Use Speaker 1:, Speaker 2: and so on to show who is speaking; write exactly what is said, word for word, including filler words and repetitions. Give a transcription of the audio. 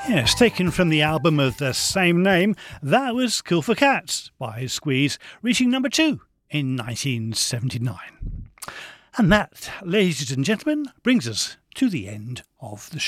Speaker 1: Yes, taken from the album of the same name, that was Cool for Cats by Squeeze, reaching number two in nineteen seventy-nine. And that, ladies and gentlemen, brings us to the end of the show.